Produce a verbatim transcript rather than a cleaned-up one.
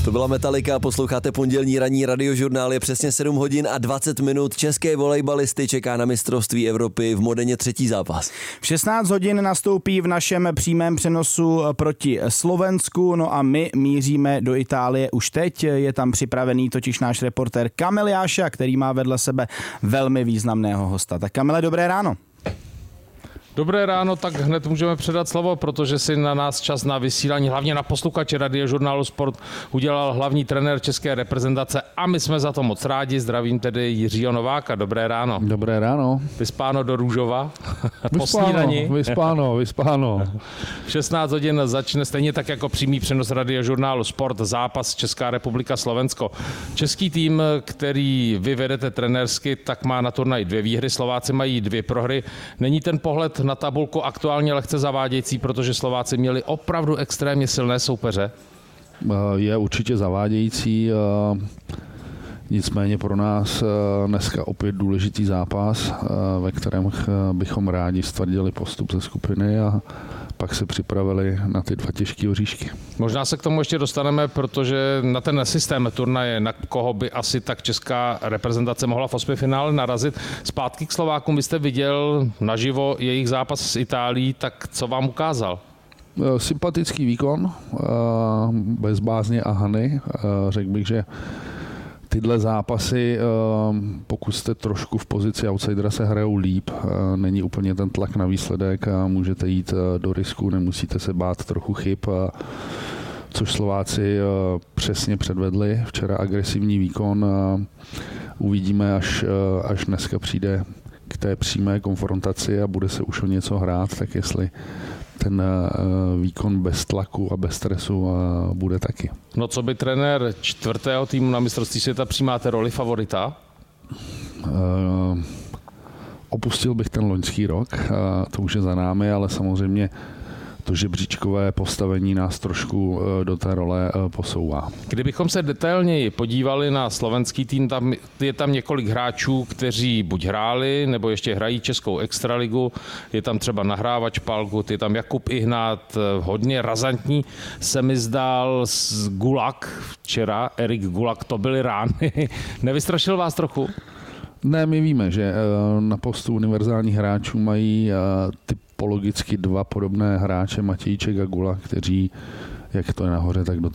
To byla Metallica, posloucháte pondělní ranní radiožurnál, je přesně sedm hodin a dvacet minut. České volejbalisty čeká na mistrovství Evropy v Modeně třetí zápas. V šestnáct hodin nastoupí v našem přímém přenosu proti Slovensku, no a my míříme do Itálie už teď. Je tam připravený totiž náš reportér Kamil Jáša, který má vedle sebe velmi významného hosta. Tak Kamile, dobré ráno. Dobré ráno, tak hned můžeme předat slovo, protože si na nás čas na vysílání, hlavně na posluchače radiožurnálu Sport, udělal hlavní trenér české reprezentace a my jsme za to moc rádi. Zdravím tedy Jiřího Nováka. Dobré ráno. Dobré ráno. Vyspáno do Růžova? Po Vyspáno, snídani? vyspáno, vyspáno. V šestnáct hodin začne stejně tak jako přímý přenos radiožurnálu Sport zápas Česká republika Slovensko. Český tým, který vy vedete trenérsky, tak má na turnaji dvě výhry, Slováci mají dvě prohry. Není ten pohled na tabulku aktuálně lehce zavádějící, protože Slováci měli opravdu extrémně silné soupeře? Je určitě zavádějící, nicméně pro nás dneska opět důležitý zápas, ve kterém bychom rádi stvrdili postup ze skupiny a pak se připravili na ty dva těžké oříšky. Možná se k tomu ještě dostaneme, protože na ten systém turnaje, na koho by asi tak česká reprezentace mohla v osmifinále narazit. Zpátky k Slovákům, vy jste viděl naživo jejich zápas s Itálií, tak co vám ukázal? Sympatický výkon, bez bázně a hany. Řekl bych, že tyhle zápasy, pokud jste trošku v pozici outsidera, se hrajou líp. Není úplně ten tlak na výsledek a můžete jít do risku, nemusíte se bát trochu chyb, což Slováci přesně předvedli. Včera agresivní výkon. Uvidíme, až, až dneska přijde k té přímé konfrontaci a bude se už o něco hrát, tak jestli ten výkon bez tlaku a bez stresu bude taky. No co by trenér čtvrtého týmu na mistrovství světa, přijímáte roli favorita? Uh, opustil bych ten loňský rok, uh, to už je za námi, ale samozřejmě to žebříčkové postavení nás trošku uh, do té role uh, posouvá. Kdybychom se detailněji podívali na slovenský tým, tam je tam několik hráčů, kteří buď hráli, nebo ještě hrají českou extraligu. Je tam třeba nahrávač Palgut, je tam Jakub Ihnát, hodně razantní se mi zdál z Gulak včera, Erik Gulak, to byly rány. Nevystrašil vás trochu? Ne, my víme, že uh, na postu univerzálních hráčů mají uh, typologicky dva podobné hráče, Matějček a Gulak, kteří jak to je nahoře, tak